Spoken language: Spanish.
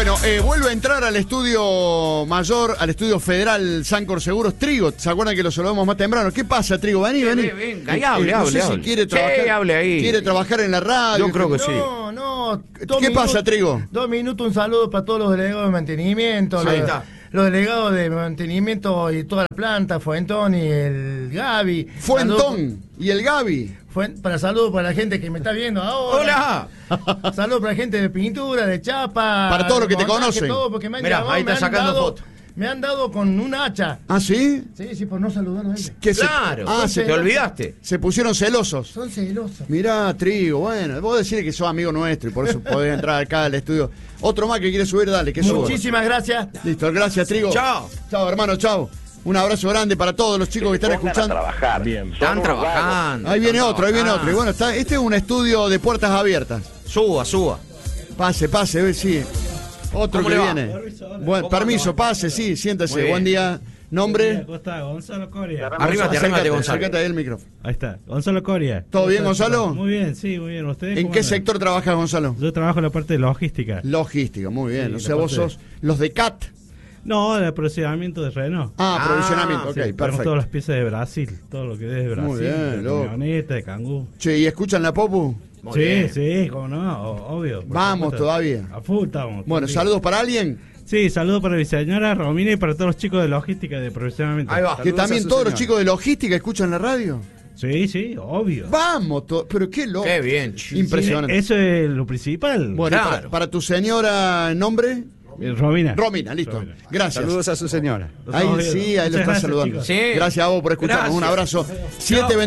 Bueno, vuelve a entrar al estudio mayor, al estudio federal Sancor Seguros, Trigo. ¿Se acuerdan que lo saludamos más temprano? ¿Qué pasa, Trigo? Vení. Venga, y hable, no sé hable. si quiere trabajar, Sí, hable ahí. quiere trabajar en la radio. Yo creo que sí. No. ¿Qué pasa, Trigo? 2 minutos, un saludo para todos los delegados de mantenimiento. Ahí está. Los delegados de mantenimiento y toda la planta, Fuentón y el Gaby. Fuentón y el Gaby. Saludos para la gente que me está viendo ahora. ¡Hola! Saludos para la gente de pintura, de chapa. Para todos los que te montaje, conocen. todo, porque me han Mirá, llamado, ahí está sacando fotos. Me han dado con un hacha. ¿Ah, sí? Sí, por no saludarnos a ellos. Claro, se te olvidaste. Se pusieron celosos. Son celosos. Mirá, Trigo, bueno, vos decís que sos amigo nuestro y por eso podés entrar acá al estudio. Otro más que quiere subir, dale, que suba. Muchísimas gracias. Listo, gracias, Trigo. Chao. Chao, hermano, chao. Un abrazo grande para todos los chicos que están escuchando. Trabajar. Bien. Están trabajando. Ahí viene están otro. Y trabajando. bueno, este es un estudio de puertas abiertas. Suba. Pase, sí. Otro ¿Cómo que le va? viene. Permiso, Bueno, permiso, pase, sí, siéntese. Muy bien. Buen día. ¿Nombre? Costa, Gonzalo Coria. Arrímate, Gonzalo. Acércate ahí el micrófono. Ahí está, Gonzalo Coria. ¿Todo bien, Gonzalo? Muy bien, sí, muy bien. ¿Ustedes ¿En cómo qué andan? sector trabajas, Gonzalo? Yo trabajo en la parte de logística. Logística, muy bien. Sí, O sea, la vos parte sos los de CAT. No, el procedimiento de Renault. Aprovisionamiento, ok, Sí, tenemos perfecto. todas las piezas de Brasil, todo lo que es de Brasil. Muy bien, de loco. camioneta, de cangú. Che, ¿y escuchan la Popu? Muy Sí, bien. sí, cómo no, obvio. por Vamos supuesto. todavía. A full estamos. Bueno, sí. saludos para alguien. Sí, saludos para mi señora Romina y para todos los chicos de logística de profesionalmente. Ahí va. Que Saludos también a su todos los señora. chicos de logística escuchan la radio. Sí, obvio. Vamos, pero qué loco. Qué bien, chico. Impresionante. Eso es lo principal. Bueno, y Claro. para tu señora, ¿nombre? Romina. Romina, listo. Romina. Gracias. Saludos a su señora. Ahí Muchas sí, ahí lo está gracias, saludando. chicos. Sí. Gracias a vos por escucharnos. Un Gracias. abrazo. 7:25.